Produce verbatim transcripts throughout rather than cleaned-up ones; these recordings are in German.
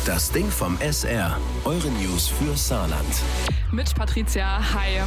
Das Ding vom S R. Eure News für Saarland. Mit Patricia, hi.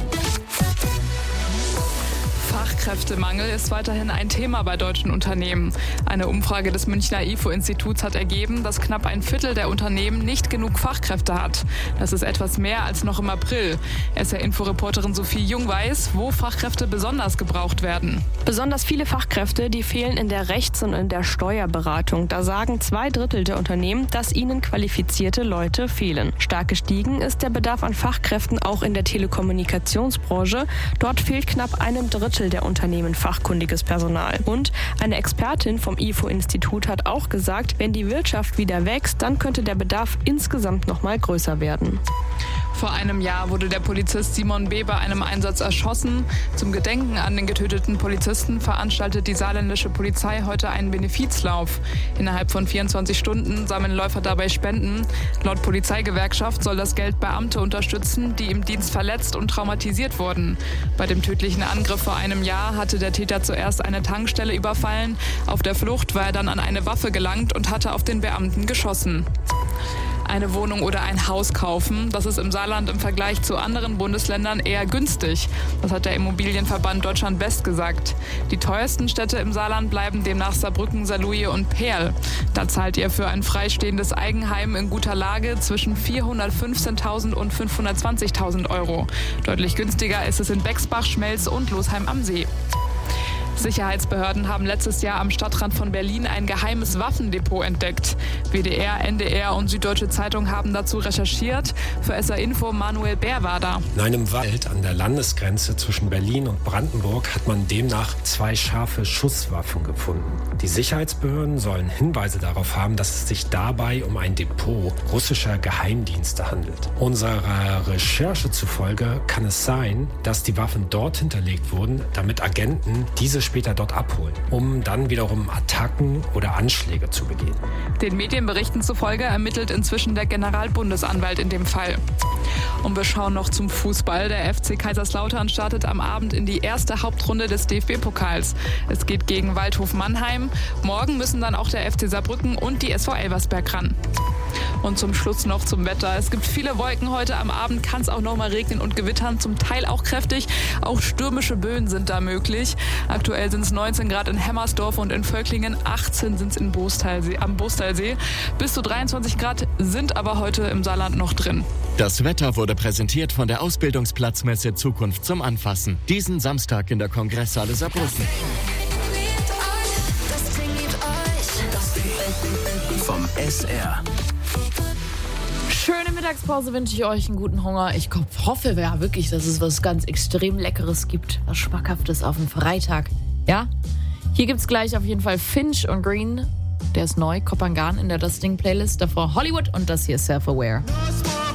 Fachkräftemangel ist weiterhin ein Thema bei deutschen Unternehmen. Eine Umfrage des Münchner I F O-Instituts hat ergeben, dass knapp ein Viertel der Unternehmen nicht genug Fachkräfte hat. Das ist etwas mehr als noch im April. S R-Info-Reporterin Sophie Jung weiß, wo Fachkräfte besonders gebraucht werden. Besonders viele Fachkräfte, die fehlen in der Rechts- und in der Steuerberatung. Da sagen zwei Drittel der Unternehmen, dass ihnen qualifizierte Leute fehlen. Stark gestiegen ist der Bedarf an Fachkräften auch in der Telekommunikationsbranche. Dort fehlt knapp einem Drittel der Unternehmen fachkundiges Personal. Und eine Expertin vom I F O-Institut hat auch gesagt, wenn die Wirtschaft wieder wächst, dann könnte der Bedarf insgesamt noch mal größer werden. Vor einem Jahr wurde der Polizist Simon B. bei einem Einsatz erschossen. Zum Gedenken an den getöteten Polizisten veranstaltet die saarländische Polizei heute einen Benefizlauf. Innerhalb von vierundzwanzig Stunden sammeln Läufer dabei Spenden. Laut Polizeigewerkschaft soll das Geld Beamte unterstützen, die im Dienst verletzt und traumatisiert wurden. Bei dem tödlichen Angriff vor einem Jahr hatte der Täter zuerst eine Tankstelle überfallen. Auf der Flucht war er dann an eine Waffe gelangt und hatte auf den Beamten geschossen. Eine Wohnung oder ein Haus kaufen, das ist im Saarland im Vergleich zu anderen Bundesländern eher günstig. Das hat der Immobilienverband Deutschland West gesagt. Die teuersten Städte im Saarland bleiben demnach Saarbrücken, Saarlouis und Perl. Da zahlt ihr für ein freistehendes Eigenheim in guter Lage zwischen vierhundertfünfzehntausend und fünfhundertzwanzigtausend Euro. Deutlich günstiger ist es in Bexbach, Schmelz und Losheim am See. Sicherheitsbehörden haben letztes Jahr am Stadtrand von Berlin ein geheimes Waffendepot entdeckt. W D R, N D R und Süddeutsche Zeitung haben dazu recherchiert. Für S R-Info Manuel Bär war da. In einem Wald an der Landesgrenze zwischen Berlin und Brandenburg hat man demnach zwei scharfe Schusswaffen gefunden. Die Sicherheitsbehörden sollen Hinweise darauf haben, dass es sich dabei um ein Depot russischer Geheimdienste handelt. Unserer Recherche zufolge kann es sein, dass die Waffen dort hinterlegt wurden, damit Agenten diese später dort abholen, um dann wiederum Attacken oder Anschläge zu begehen. Den Medienberichten zufolge ermittelt inzwischen der Generalbundesanwalt in dem Fall. Und wir schauen noch zum Fußball. Der F C Kaiserslautern startet am Abend in die erste Hauptrunde des D F B-Pokals. Es geht gegen Waldhof Mannheim. Morgen müssen dann auch der F C Saarbrücken und die S V Elversberg ran. Und zum Schluss noch zum Wetter. Es gibt viele Wolken heute. Am Abend kann es auch noch mal regnen und gewittern, zum Teil auch kräftig. Auch stürmische Böen sind da möglich. Aktuell sind es neunzehn Grad in Hemmersdorf und in Völklingen, achtzehn sind es in Boostalsee, am Boostalsee. Bis zu dreiundzwanzig Grad sind aber heute im Saarland noch drin. Das Wetter wurde präsentiert von der Ausbildungsplatzmesse Zukunft zum Anfassen. Diesen Samstag in der Kongresshalle Saarbrücken. Vom S R. Schöne Mittagspause wünsche ich euch, einen guten Hunger. Ich hoffe ja wirklich, dass es was ganz extrem Leckeres gibt, was Schmackhaftes auf dem Freitag. Ja? Hier gibt's gleich auf jeden Fall Finch und Green. Der ist neu, Kopangan in der Das Ding Playlist. Davor Hollywood und das hier Self-Aware.